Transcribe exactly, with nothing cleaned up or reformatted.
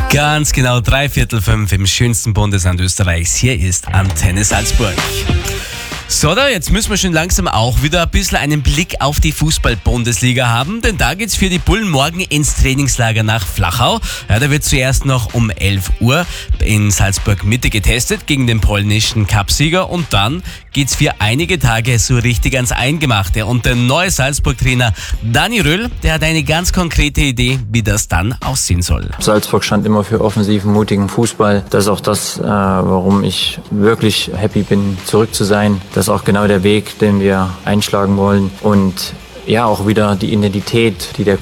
Ganz genau drei Viertel fünf im schönsten Bundesland Österreichs. Hier ist Antenne Salzburg. So, da jetzt müssen wir schon langsam auch wieder ein bisschen einen Blick auf die Fußball-Bundesliga haben, denn da geht's für die Bullen morgen ins Trainingslager nach Flachau. Ja, da wird zuerst noch um elf Uhr in Salzburg Mitte getestet gegen den polnischen Cupsieger und dann geht's für einige Tage so richtig ans Eingemachte. Und der neue Salzburg-Trainer Dani Röhl, der hat eine ganz konkrete Idee, wie das dann aussehen soll. Salzburg stand immer für offensiven, mutigen Fußball. Das ist auch das, äh, warum ich wirklich happy bin, zurück zu sein. Das ist auch genau der Weg, den wir einschlagen wollen und ja, auch wieder die Identität, die der